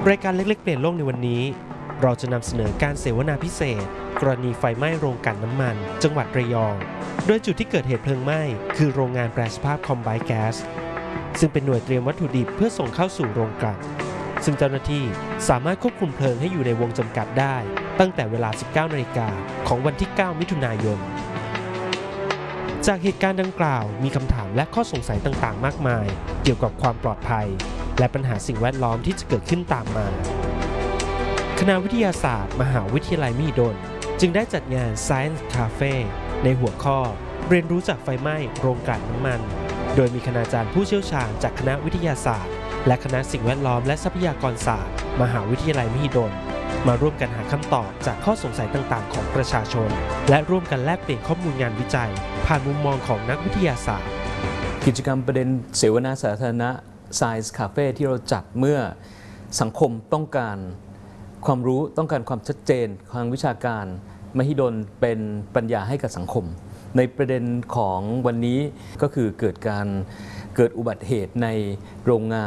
รายการเล็กๆเปลี่ยนโลกในวันนี้เราจะนำเสนอการเสวนาพิเศษกรณีไฟไหม้โรงกลั่นน้ำมันจังหวัดระยองโดยจุดที่เกิดเหตุเพลิงไหม้คือโรงงานแปรสภาพคอมไบน์แก๊สซึ่งเป็นหน่วยเตรียมวัตถุดิบเพื่อส่งเข้าสู่โรงกลั่นซึ่งเจ้าหน้าที่สามารถควบคุมเพลิงให้อยู่ในวงจำกัดได้ตั้งแต่เวลา 19 นาฬิกาของวันที่ 9 มิถุนายนจากเหตุการณ์ดังกล่าวมีคำถามและข้อสงสัยต่างๆมากมายเกี่ยวกับความปลอดภัยและปัญหาสิ่งแวดล้อมที่จะเกิดขึ้นตามมาคณะวิทยาศาสตร์มหาวิทยาลัยมหิดลจึงได้จัดงาน Science Cafe ในหัวข้อเรียนรู้จากไฟไหม้โรงกลั่นน้ำมันโดยมีคณาจารย์ผู้เชี่ยวชาญจากคณะวิทยาศาสตร์และคณะสิ่งแวดล้อมและทรัพยากรศาสตร์มหาวิทยาลัยมหิดลมาร่วมกันหาคำตอบจากข้อสงสัยต่างๆของประชาชนและร่วมกันแลกเปลี่ยนข้อมูลงานวิจัยผ่านมุมมองของนักวิทยาศาสตร์กิจกรรมประเด็นเสวนาสาธารณะ Science Cafe ที่เราจัดเมื่อสังคมต้องการความรู้ต้องการความชัดเจนทางวิชาการมหิดลเป็นปัญญาให้กับสังคมในประเด็นของวันนี้ก็คือเกิดอุบัติเหตุในโรงงาน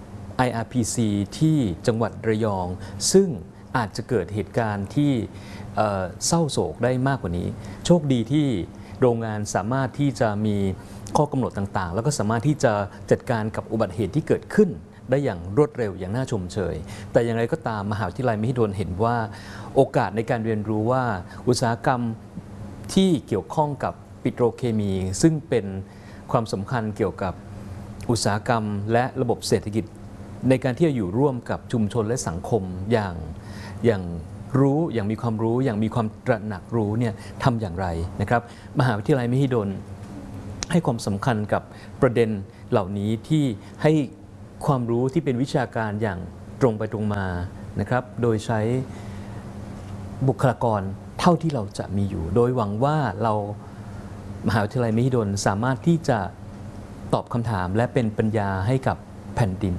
IRPC ที่จังหวัดระยองซึ่งอาจจะเกิดเหตุการณ์ที่เศร้าโศกได้มากกว่านี้โชคดีที่โรงงานสามารถที่จะมีข้อกำหนดต่างๆแล้วก็สามารถที่จะจัดการกับอุบัติเหตุที่เกิดขึ้นได้อย่างรวดเร็วอย่างน่าชมเชยแต่อย่างไรก็ตามมหาวิทยาลัยมหิดลเห็นว่าโอกาสในการเรียนรู้ว่าอุตสาหกรรมที่เกี่ยวข้องกับปิโตรเคมีซึ่งเป็นความสำคัญเกี่ยวกับอุตสาหกรรมและระบบเศรษฐกิจในการที่จะอยู่ร่วมกับชุมชนและสังคมอย่างมีความรู้อย่างมีความตระหนักรู้เนี่ยทำอย่างไรนะครับมหาวิทยาลัยมหิดลให้ความสำคัญกับประเด็นเหล่านี้ที่ให้ความรู้ที่เป็นวิชาการอย่างตรงไปตรงมานะครับโดยใช้บุคลากรเท่าที่เราจะมีอยู่โดยหวังว่าเรามหาวิทยาลัยมหิดลสามารถที่จะตอบคำถามและเป็นปัญญาให้กับแผ่นดิน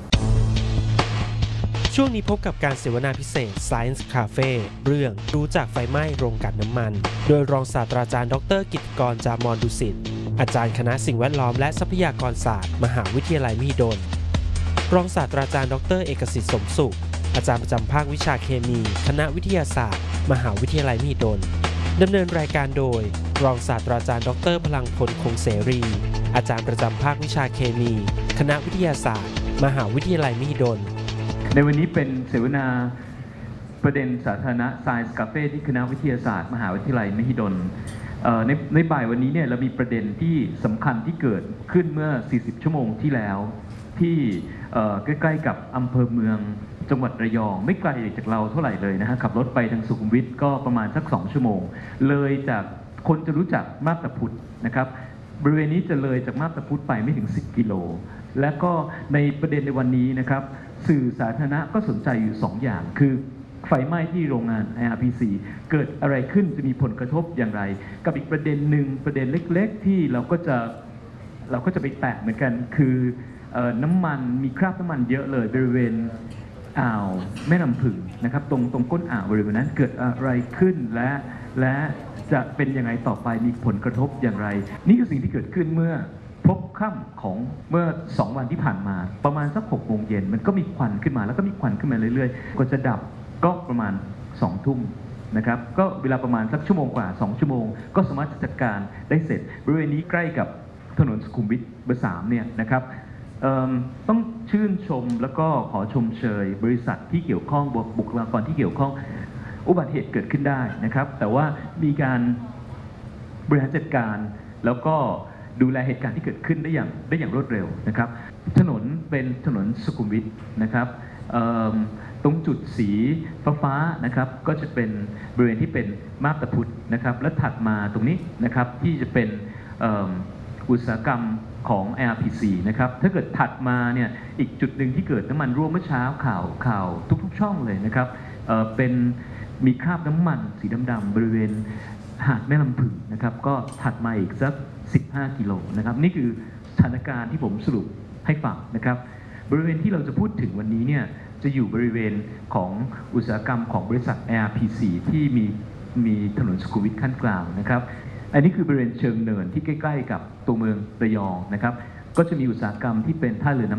ช่วงนี้พบกับการเสวนาพิเศษ Science Cafe เรื่องรู้จากไฟไหม้โรงกลั่นน้ำมันโดยรองศาสตราจารย์ดร.กิตติกร จามรดุสิตอาจารย์คณะสิ่งแวดล้อมและทรัพยากรศาสตร์มหาวิทยาลัยมหิดลรองศาสตราจารย์ดร.เอกสิทธิ์สมสุขอาจารย์ประจำภาควิชาเคมีคณะวิทยาศาสตร์มหาวิทยาลัยมหิดลดำเนินรายการโดยรองศาสตราจารย์ดร.พลังพลคงเสรีอาจารย์ประจำภาควิชาเคมีคณะวิทยาศาสตร์มหาวิทยาลัยมหิดลในวันนี้เป็นเสวนาประเด็นสาธารณะ Science Cafe ที่คณะวิทยาศาสตร์มหาวิทยาลัยมหิดลในบ่ายวันนี้เนี่ยเรามีประเด็นที่สำคัญที่เกิดขึ้นเมื่อ 40 ชั่วโมงที่แล้วที่ใกล้ๆกับอำเภอเมืองจังหวัดระยองไม่ไกลจากเราเท่าไหร่เลยนะฮะขับรถไปทางสุขุมวิทก็ประมาณสัก2 ชั่วโมงเลยจากคนจะรู้จักมาบตาพุธนะครับบริเวณนี้จะเลยจากมาบตาพุธไปไม่ถึง10 กิโลและก็ในประเด็นในวันนี้นะครับสื่อสาธารณะก็สนใจอยู่2 อย่างคือไฟไหม้ที่โรงงาน IRPC เกิดอะไรขึ้นจะมีผลกระทบอย่างไรกับอีกประเด็นหนึ่งประเด็นเล็กๆที่เราก็จะไปแตะเหมือนกันคือน้ำมันมีคราบน้ำมันเยอะเลยบริเวณอ่าวแม่น้ำผึ้งนะครับตรงก้นอ่าวบริเวณนั้นเกิดอะไรขึ้นและจะเป็นยังไงต่อไปมีผลกระทบอย่างไรนี่คือสิ่งที่เกิดขึ้นเมื่อพบค่ำของเมื่อ2 วันที่ผ่านมาประมาณสัก6 โมงเย็นมันก็มีควันขึ้นมาแล้วก็มีควันขึ้นมาเรื่อยๆกว่าจะดับก็ประมาณ2 ทุ่มนะครับก็เวลาประมาณสักชั่วโมงกว่า2 ชั่วโมงก็สามารถจัดการได้เสร็จบริเวณนี้ใกล้กับถนนสุขุมวิทเบอร์ 3เนี่ยนะครับต้องชื่นชมแล้วก็ขอชมเชยบริษัทที่เกี่ยวข้องบุคลากรที่เกี่ยวข้องอุบัติเหตุเกิดขึ้นได้นะครับแต่ว่ามีการบริหารจัดการแล้วก็ดูแลเหตุการณ์ที่เกิดขึ้นได้อย่างรวดเร็วนะครับถนนเป็นถนนสุขุมวิทนะครับตรงจุดสีฟ้านะครับก็จะเป็นบริเวณที่เป็นมาบตาพุธนะครับและถัดมาตรงนี้นะครับที่จะเป็นอุตสาหกรรมของ IRPC นะครับถ้าเกิดถัดมาเนี่ยอีกจุดหนึ่งที่เกิดน้ำมันรั่วเมื่อเช้าข่าวทุกช่องเลยนะครับเป็นมีคราบน้ำมันสีดำๆบริเวณหาดแม่ลำพึงนะครับก็ถัดมาอีกสัก15 กิโลนะครับนี่คือสถานการณ์ที่ผมสรุปให้ฟังนะครับบริเวณที่เราจะพูดถึงวันนี้เนี่ยจะอยู่บริเวณของอุตสาหกรรมของบริษัท IRPC ที่มีถนนสุขุมวิทขั้นกลางนะครับอันนี้คือบริเวณเชิงเนินที่ใกล้ๆกับตัวเมืองระยองนะครับก็จะมีอุตสาหกรรมที่เป็นท่าเรือน้ำลึก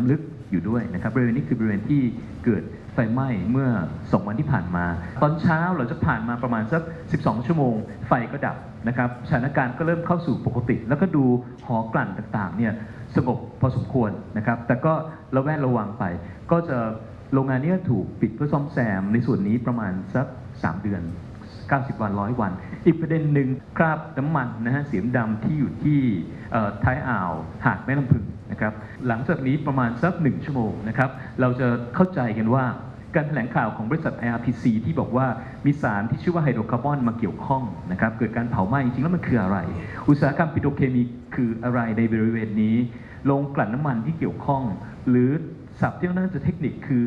อยู่ด้วยนะครับบริเวณนี้คือบริเวณที่เกิดไฟไหม้เมื่อ2 วันที่ผ่านมาตอนเช้าเราจะผ่านมาประมาณสัก12 ชั่วโมงไฟก็ดับนะครับสถานการณ์ก็เริ่มเข้าสู่ปกติแล้วก็ดูหอกลั่นต่างๆเนี่ยสงบพอสมควรนะครับแต่ก็ระแวดระวังไปก็จะโรงงานนี้ถูกปิดเพื่อซ่อมแซมในส่วนนี้ประมาณสัก3 เดือน90 วัน100 วันอีกประเด็นหนึ่งคราบน้ำมันนะฮะสีดำที่อยู่ที่ท้ายอ่าวหาดแม่ลำพึงนะครับหลังจากนี้ประมาณสัก1 ชั่วโมงนะครับเราจะเข้าใจกันว่าการแถลงข่าวของบริษัท IRPC ที่บอกว่ามีสารที่ชื่อว่าไฮโดรคาร์บอนมาเกี่ยวข้องนะครับเกิดการเผาไหม้จริงๆแล้วมันคืออะไรอุตสาหกรรมปิโตรเคมีคืออะไรในบริเวณนี้โรงกลั่นน้ำมันที่เกี่ยวข้องหรือศัพท์ที่น่าจะเทคนิคคือ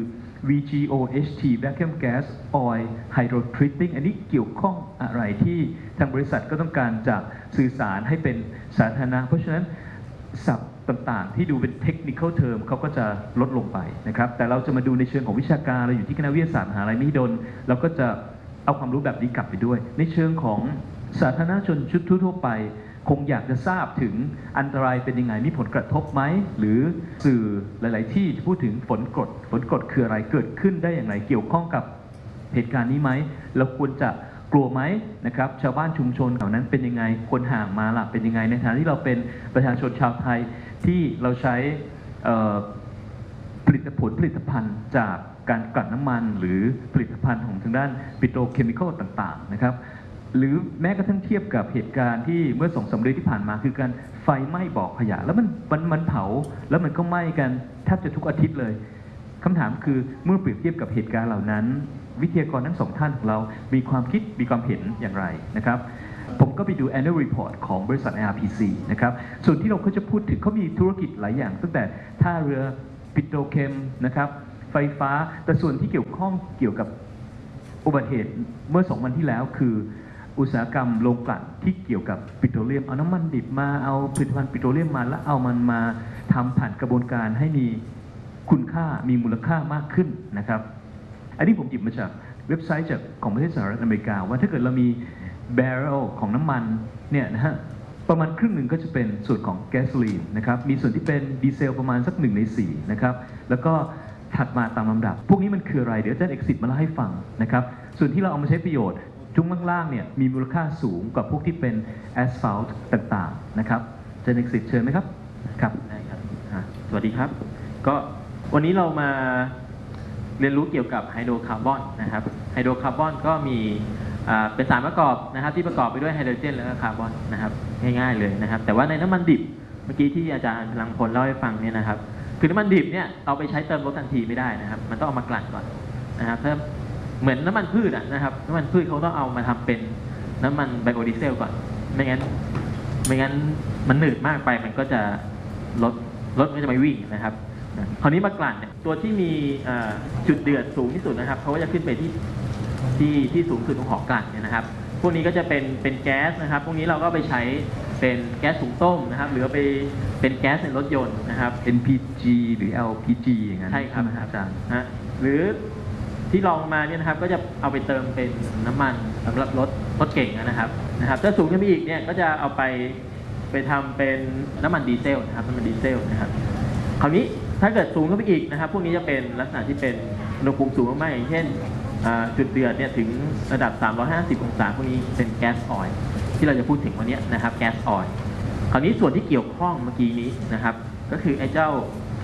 VGOHT Vacuum Gas Oil Hydrotreating อันนี้เกี่ยวข้องอะไรที่ทางบริษัทก็ต้องการจะสื่อสารให้เป็นสาธารณะเพราะฉะนั้นศัพท์ต่างๆที่ดูเป็น technical term เขาก็จะลดลงไปนะครับแต่เราจะมาดูในเชิงของวิชาการเราอยู่ที่คณะวิทยาศาสตร์มหาลัยมหิดลเราก็จะเอาความรู้แบบนี้กลับไปด้วยในเชิงของสาธารณชนชุดทั่วไปคงอยากจะทราบถึงอันตรายเป็นยังไงมีผลกระทบไหมหรือสื่อหลายๆที่พูดถึงฝนกรดคืออะไรเกิดขึ้นได้อย่างไรเกี่ยวข้องกับเหตุการณ์นี้ไหมเราควรจะกลัวไหมนะครับชาวบ้านชุมชนเหล่านั้นเป็นยังไงคนห่างมาล่ะเป็นยังไงในฐานะที่เราเป็นประชาชนชาวไทยที่เราใช้ผลิตภัณฑ์จากการกลั่นน้ำมันหรือผลิตภัณฑ์ของทางด้านปิโตรเคมีคอลต่างๆนะครับหรือแม้กระทั่งเทียบกับเหตุการณ์ที่เมื่อ2-3 เดือนที่ผ่านมาคือการไฟไหม้บ่อขยะแล้วมันเผาแล้วมันก็ไหม้กันแทบจะทุกอาทิตย์เลยคำถามคือเมื่อเปรียบเทียบกับเหตุการณ์เหล่านั้นวิทยากรทั้ง2 ท่านของเรามีความคิดมีความเห็นอย่างไรนะครับผมก็ไปดู annual report ของบริษัท IRPC นะครับส่วนที่เราก็จะพูดถึงเขามีธุรกิจหลายอย่างตั้งแต่ท่าเรือปิโตรเคมนะครับไฟฟ้าแต่ส่วนที่เกี่ยวข้องเกี่ยวกับอุบัติเหตุเมื่อ2 วันที่แล้วคืออุตสาหกรรมโรงกลั่นที่เกี่ยวกับปิโตรเลียมเอาน้ำมันดิบมาเอาผลิตภัณฑ์ปิโตรเลียมมาแล้วเอามันมาทำผ่านกระบวนการให้มีคุณค่ามีมูลค่ามากขึ้นนะครับอันนี้ผมหยิบมาจากเว็บไซต์ของประเทศสหรัฐอเมริกาว่าถ้าเกิดเรามีแบเรลของน้ำมันเนี่ยนะฮะประมาณครึ่งหนึ่งก็จะเป็นส่วนของแก๊สโซลีนนะครับมีส่วนที่เป็นดีเซลประมาณสัก1 ใน 4นะครับแล้วก็ถัดมาตามลำดับพวกนี้มันคืออะไรเดี๋ยวอาจารย์เอกสิทธิ์มาเล่าให้ฟังนะครับส่วนที่เราเอามาใช้ประโยชน์จุ้งล่างๆเนี่ยมีมูลค่าสูงกว่าพวกที่เป็นแอสฟัลต์ต่างๆนะครับอาจารย์เอกสิทธิ์เชิญไหมครับครับได้ครับสวัสดีครับก็วันนี้เรามาเรียนรู้เกี่ยวกับไฮโดรคาร์บอนนะครับไฮโดรคาร์บอนก็มีเป็นสารประกอบนะครับที่ประกอบไปด้วยไฮโดรเจนและคาร์บอนนะครับง่ายๆเลยนะครับแต่ว่าในน้ำมันดิบเมื่อกี้ที่อาจารย์พลังพลเล่าให้ฟังเนี่ยนะครับคือน้ำมันดิบเนี่ยเอาไปใช้เติมรถทันทีไม่ได้นะครับมันต้องเอามากลั่นก่อนนะครับถ้าเหมือนน้ำมันพืชนะครับน้ำมันพืชเขาต้องเอามาทำเป็นน้ำมันไบโอดีเซลก่อนไม่งั้นมันหนืดมากไปมันก็จะรถก็จะไม่วิ่งนะครับคราวนี้มากลั่นเนี่ยตัวที่มีจุดเดือดสูงที่สุดนะครับเขาก็จะขึ้นไปที่สูงสุดของหอกลั่นเนี่ยนะครับพวกนี้ก็จะเป็นแก๊สนะครับพวกนี้เราก็ไปใช้เป็นแก๊สถุงต้มนะครับหรือไปเป็นแก๊สในรถยนต์นะครับ NPG หรือ LPG อย่างนั้นใช่ครับอาจารย์หรือที่ลองมาเนี่ยนะครับก็จะเอาไปเติมเป็นน้ำมันสำหรับรถเก่งนะครับถ้าสูงขึ้นไปอีกเนี่ยก็จะเอาไปทำเป็นน้ำมันดีเซลนะครับน้ำมันดีเซลนะครับคราวนี้ถ้าเกิดสูงขึ้นไปอีกนะครับพวกนี้จะเป็นลักษณะที่เป็นอุณหภูมิสูงมากๆอย่างเช่นจุดเดือดเนี่ยถึงระดับ350 องศาพวกนี้เป็นแก๊สออยล์ที่เราจะพูดถึงวันนี้นะครับแก๊สออยล์คราวนี้ส่วนที่เกี่ยวข้องเมื่อกี้นี้นะครับก็คือไอ้เจ้า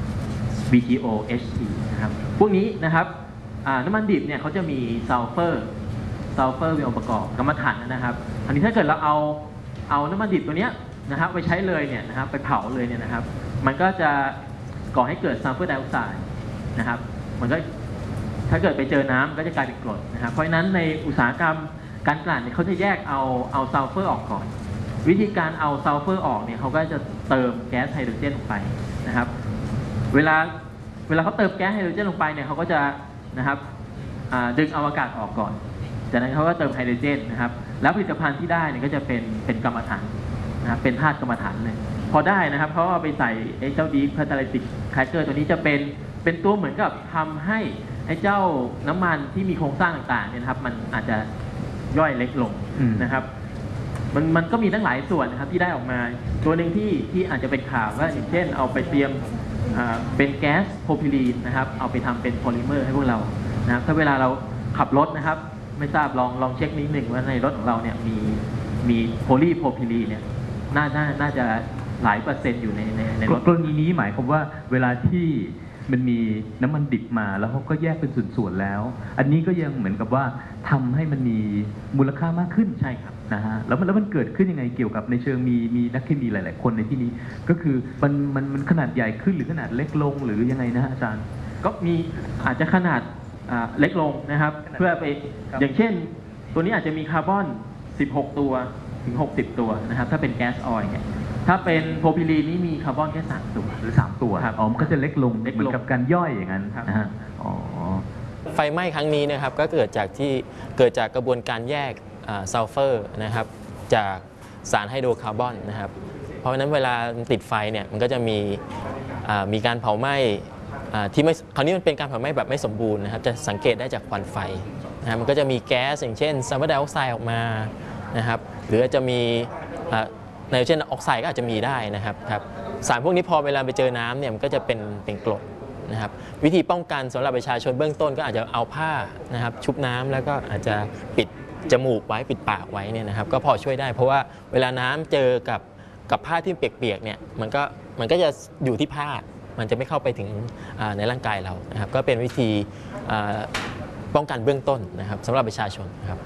VGOHT นะครับพวกนี้นะครับน้ำมันดิบเนี่ยเขาจะมีซัลเฟอร์เป็นองค์ประกอบกรรมฐานนะครับอันนี้ถ้าเกิดเราเอาน้ำมันดิบตัวเนี้ยนะครับไปใช้เลยเนี่ยนะครับไปเผาเลยเนี่ยนะครับมันก็จะก่อให้เกิดซัลเฟอร์ไดออกไซด์นะครับมันก็ถ้าเกิดไปเจอน้ำก็จะกลายเป็นกรดนะครับเพราะฉะนั้นในอุตสาหกรรมการกลั่นเนี่ยเขาจะแยกเอาซัลเฟอร์ออกก่อนวิธีการเอาซัลเฟอร์ออกเนี่ยเขาก็จะเติมแก๊สไฮโดรเจนลงไปนะครับเวลาเขาเติมแก๊สไฮโดรเจนลงไปเนี่ยเขาก็จะนะครับดึงเอาอากาศออกก่อนจากนั้นเขาก็เติมไฮโดรเจนนะครับแล้วผลิตภัณฑ์ที่ได้เนี่ยก็จะเป็นกรรมฐานนะครับเป็นธาตุกรรมฐานเลยพอได้นะครับเขาเอาไปใส่ไอ้เจ้าดีคาตาลิติกแครกเกอร์ตัวนี้จะเป็นตัวเหมือนกับทำให้ไอ้เจ้าน้ำมันที่มีโครงสร้างต่างๆเนี่ยนะครับมันอาจจะย่อยเล็กลงนะครับมันก็มีทั้งหลายส่วนนะครับที่ได้ออกมาตัวหนึ่งที่อาจจะเป็นข่าวว่าอย่างเช่นเอาไปเตรียมเป็นแก๊สโพรพิลีนนะครับเอาไปทำเป็นโพลิเมอร์ให้พวกเรานะครับถ้าเวลาเราขับรถนะครับไม่ทราบลองเช็คนิดหนึ่งว่าในรถของเราเนี่ยมีโพลีโพรพิลีนเนี่ยน่าจะหลายเปอร์เซ็นต์อยู่ในรถกรณีนี้หมายความว่าเวลาที่มันมีน้ำมันดิบมาแล้วเขาก็แยกเป็นส่วนๆแล้วอันนี้ก็ยังเหมือนกับว่าทำให้มันมีมูลค่ามากขึ้นใช่ครับนะฮะแล้วมันเกิดขึ้นยังไงเกี่ยวกับในเชิงมีนักเคมีหลายๆคนในที่นี้ก็คือมันขนาดใหญ่ขึ้นหรือขนาดเล็กลงหรือยังไงนะฮะอาจารย์ก็มีอาจจะขนาดเล็กลงนะครับเพื่อไปอย่างเช่นตัวนี้อาจจะมีคาร์บอน16ตัวถึง60ตัวนะครับถ้าเป็นแก๊สออยล์เนี่ยถ้าเป็นโพรพิลีนนี่มีคาร์บอนแค่3ตัวหรือ3ตัวอ๋อมันก็จะเล็กลงเหมือนกับการย่อยอย่างนั้นนะฮะอ๋อไฟไหม้ครั้งนี้นะครับก็เกิดจากกระบวนการแยกซัลเฟอร์นะครับจากสารไฮโดรคาร์บอนนะครับเพราะฉะนั้นเวลาติดไฟเนี่ยมันก็จะมีการเผาไหม้ที่ไม่คราวนี้มันเป็นการเผาไหม้แบบไม่สมบูรณ์นะครับจะสังเกตได้จากควันไฟนะมันก็จะมีแก๊สอย่างเช่นซัลเฟอร์ไดออกไซด์ออกมานะครับหรือจะมีไนโตรเจนออกไซด์ก็อาจจะมีได้นะครับสารพวกนี้พอเวลาไปเจอน้ำเนี่ยมันก็จะเป็นกรดนะครับวิธีป้องกันสำหรับประชาชนเบื้องต้นก็อาจจะเอาผ้านะครับชุบน้ำแล้วก็อาจจะปิดจมูกไว้ปิดปากไว้เนี่ยนะครับก็พอช่วยได้เพราะว่าเวลาน้ำเจอกับผ้าที่เปียกๆเนี่ยมันก็จะอยู่ที่ผ้ามันจะไม่เข้าไปถึงในร่างกายเรานะครับก็เป็นวิธีป้องกันเบื้องต้นนะครับสำหรับประชาชนครับ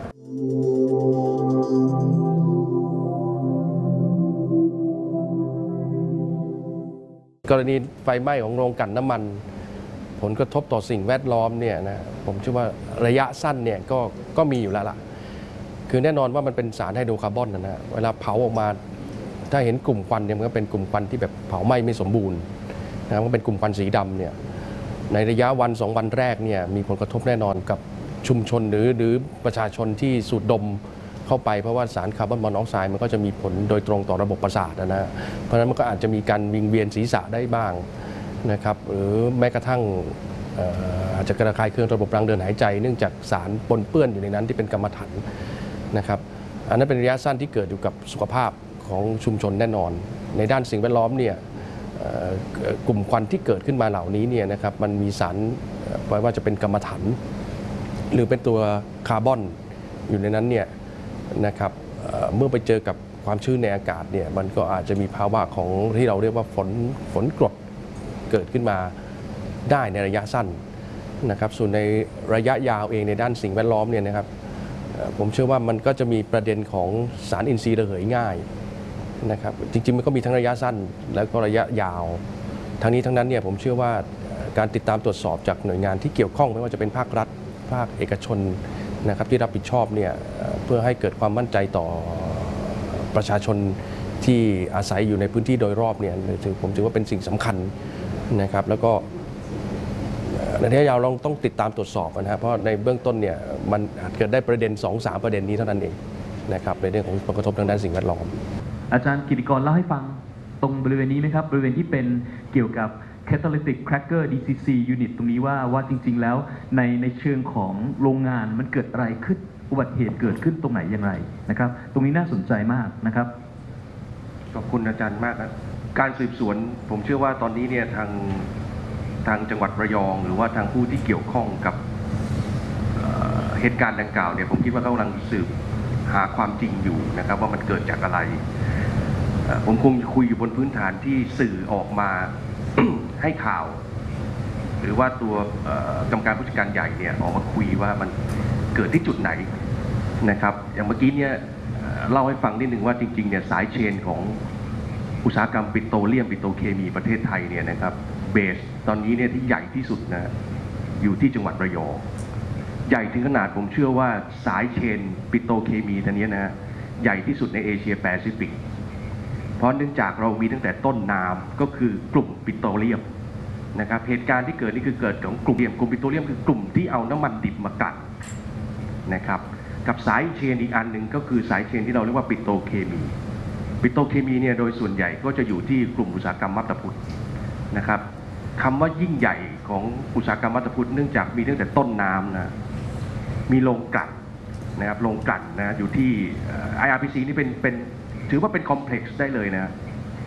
กรณีไฟไหม้ของโรงกลั่นน้ำมันผลกระทบต่อสิ่งแวดล้อมเนี่ยนะผมเชื่อว่าระยะสั้นเนี่ยก็มีอยู่แล้วล่ะคือแน่นอนว่ามันเป็นสารไฮโดรคาร์บอนนะเวลาเผาออกมาถ้าเห็นกลุ่มควันเนี่ยมันก็เป็นกลุ่มควันที่แบบเผาไหม้ไม่สมบูรณ์นะมันเป็นกลุ่มควันสีดำเนี่ยในระยะวัน2 วันแรกเนี่ยมีผลกระทบแน่นอนกับชุมชนหรือประชาชนที่สูดดมเข้าไปเพราะว่าสารคาร์บอนมอนอกไซด์มันก็จะมีผลโดยตรงต่อระบบประสาทนะเพราะฉะนั้นมันก็อาจจะมีการวิงเวียนศีรษะได้บ้างนะครับหรือแม้กระทั่งอาจจะกระคายเคืองระบบทางเดินหายใจเนื่องจากสารปนเปื้อนอยู่ในนั้นที่เป็นกรรมะถันนะครับอันนั้นเป็นระยะสั้นที่เกิดอยู่กับสุขภาพของชุมชนแน่นอนในด้านสิ่งแวดล้อมเนี่ยกลุ่มควันที่เกิดขึ้นมาเหล่านี้เนี่ยนะครับมันมีสารไม่ว่าจะเป็นกรรมะถันหรือเป็นตัวคาร์บอนอยู่ในนั้นเนี่ยนะครับเมื่อไปเจอกับความชื้นในอากาศเนี่ยมันก็อาจจะมีภาวะของที่เราเรียกว่าฝนกรดเกิดขึ้นมาได้ในระยะสั้นนะครับส่วนในระยะยาวเองในด้านสิ่งแวดล้อมเนี่ยนะครับผมเชื่อว่ามันก็จะมีประเด็นของสารอินทรีย์ระเหยง่ายนะครับจริงๆมันก็มีทั้งระยะสั้นแล้วก็ระยะยาวทั้งนี้ทั้งนั้นเนี่ยผมเชื่อว่าการติดตามตรวจสอบจากหน่วยงานที่เกี่ยวข้องไม่ว่าจะเป็นภาครัฐภาคเอกชนนะครับที่รับผิดชอบเนี่ยเพื่อให้เกิดความมั่นใจต่อประชาชนที่อาศัยอยู่ในพื้นที่โดยรอบเนี่ยผมถือว่าเป็นสิ่งสำคัญนะครับแล้วก็ในระยะยาวเราต้องติดตามตรวจสอบนะครับเพราะในเบื้องต้นเนี่ยมันอาจเกิดได้ประเด็น 2-3 ประเด็นนี้เท่านั้นเองนะครับในเรื่องของผลกระทบทางด้านสิ่งแวดล้อมอาจารย์กิติกรเล่าให้ฟังตรงบริเวณนี้ไหมครับบริเวณที่เป็นเกี่ยวกับ Catalytic Cracker DCC Unit ตรงนี้ว่าจริงๆแล้วในเชิงของโรงงานมันเกิดอะไรขึ้นอุบัติเหตุเกิดขึ้นตรงไหนอย่างไรนะครับตรงนี้น่าสนใจมากนะครับขอบคุณอาจารย์มากครับการสืบสวนผมเชื่อว่าตอนนี้เนี่ยทางจังหวัดระยองหรือว่าทางผู้ที่เกี่ยวข้องกับเหตุการณ์ดังกล่าวเนี่ยผมคิดว่าเขากำลังสืบหาความจริงอยู่นะครับว่ามันเกิดจากอะไรผมคงคุยอยู่บนพื้นฐานที่สื่อออกมา ให้ข่าว หรือว่าตัวกรรมการผู้จัดการใหญ่เนี่ยออกมาคุยว่ามันเกิดที่จุดไหนนะครับอย่างเมื่อกี้เนี่ยเล่าให้ฟังนิดหนึ่งว่าจริงๆเนี่ยสายเชนของอุตสาหกรรมปิโตรเลียมปิโตรเคมีประเทศไทยเนี่ยนะครับเบสตอนนี้เนี่ยที่ใหญ่ที่สุดนะอยู่ที่จังหวัดระยองใหญ่ถึงขนาดผมเชื่อว่าสายเชนปิโตรเคมีตัวนี้นะใหญ่ที่สุดในเอเชียแปซิฟิกเพราะเนื่องจากเรามีตั้งแต่ต้นน้ำก็คือกลุ่มปิโตรเลียมนะครับเหตุการณ์ที่เกิดนี่คือเกิดของกลุ่มปิโตรเลียมคือกลุ่มที่เอาน้ำมันดิบมากั่นนะครับกับสายเชนอีกอันหนึ่งก็คือสายเชนที่เราเรียกว่าปิโตรเคมีเนี่ยโดยส่วนใหญ่ก็จะอยู่ที่กลุ่มอุตสาหกรรมมัตตพุทธนะครับคำว่ายิ่งใหญ่ของอุตสาหกรรมมัตตพุทธเนื่องจากมีตั้งแต่ต้นน้ำนะมีโรงกลั่นนะครับโรงกลั่นนะอยู่ที่ IRPC นี่เป็นถือว่าเป็นคอมเพล็กซ์ได้เลยนะ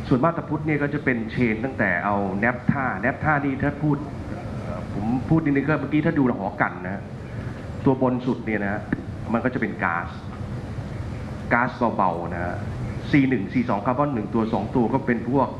ส่วนมาตรพุทธเนี่ยก็จะเป็นเชนตั้งแต่เอาแนปท่านี่ถ้าพูดผมพูดนิดนึงก็เมื่อกี้ถ้าดูหอกันนะตัวบนสุดเนี่ยนะมันก็จะเป็นก๊าซเบาๆนะ C1 C2 คาร์บอน1ตัว2ตัวก็เป็นพวก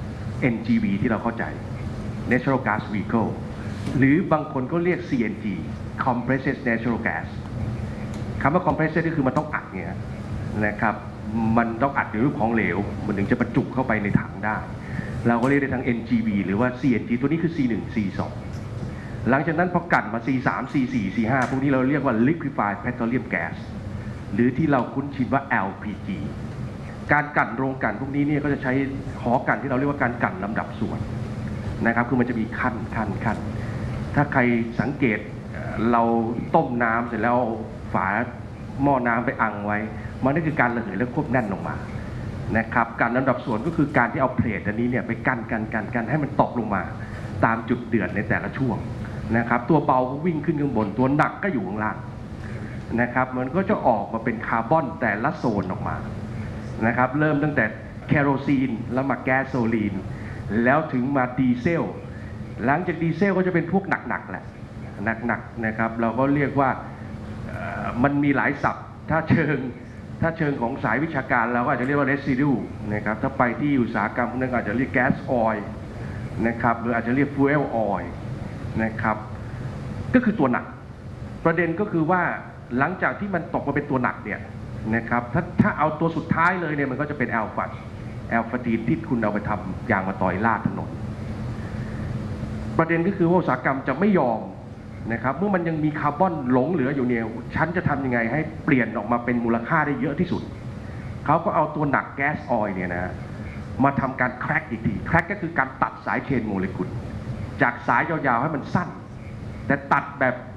NGV ที่เราเข้าใจ Natural Gas Vehicle หรือบางคนก็เรียก CNG Compressed Natural Gas คำว่า Compressed ก็คือมันต้องอัดเนี่ยนะครับมันต้องอัดในรูปของเหลวมันถึงจะบรรจุเข้าไปในถังได้ เราก็เรียกได้ทั้ง NGV หรือว่า CNG ตัวนี้คือ C1 C2 หลังจากนั้นพอกั่นมา C3 C4 C5 พวกนี้เราเรียกว่า Liquefied Petroleum Gas หรือที่เราคุ้นชินว่า LPG การกั่นโรงกั่นพวกนี้เนี่ยก็จะใช้หอกั่นที่เราเรียกว่าการกั่นลำดับส่วนนะครับคือมันจะมีขั้นถ้าใครสังเกตเราต้มน้ำเสร็จแล้วฝาหม้อน้ำไปอังไว้มันนั่นคือการระเหยและควบแน่นลงมานะครับการลำดับส่วนก็คือการที่เอาเพลทอันนี้เนี่ยไปกันให้มันตกลงมาตามจุดเดือดในแต่ละช่วงนะครับตัวเบาก็วิ่งขึ้นข้างบนตัวหนักก็อยู่ข้างล่างนะครับมันก็จะออกมาเป็นคาร์บอนแต่ละโซนออกมานะครับเริ่มตั้งแต่แคโรซีนแล้วมาแก๊สโซลีนแล้วถึงมาดีเซลหลังจากดีเซลก็จะเป็นพวกหนักๆแหละหนักนะครับเราก็เรียกว่ามันมีหลายศัพท์ถ้าเชิงของสายวิชาการเราก็อาจจะเรียกว่า residue นะครับถ้าไปที่อุตสาหกรรมนั่นอาจจะเรียกแก๊สออยล์นะครับหรืออาจจะเรียก fuel oil นะครับก็คือตัวหนักประเด็นก็คือว่าหลังจากที่มันตกมาเป็นตัวหนักเนี่ยนะครับถ้าเอาตัวสุดท้ายเลยเนี่ยมันก็จะเป็นแอลฟาตีนที่คุณเอาไปทำยางมะตอยลาดถนนประเด็นก็คือว่าอุตสาหกรรมจะไม่ยอมนะครับเมื่อมันยังมีคาร์บอนหลงเหลืออยู่เนี่ยฉันจะทำยังไงให้เปลี่ยนออกมาเป็นมูลค่าได้เยอะที่สุดเขาก็เอาตัวหนักแก๊สออยล์เนี่ยนะมาทำการแคร็กอีกทีแคร็กก็คือการตัดสายเชนโมเลกุลจากสายยาวๆให้มันสั้นแต่ตัดแบบ